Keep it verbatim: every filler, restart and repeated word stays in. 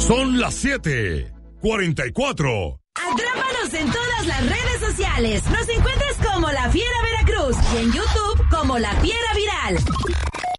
Son las siete cuarenta y cuatro. Atrápanos en todas las redes sociales. Nos encuentras como La Fiera Veracruz y en YouTube como La Fiera Viral.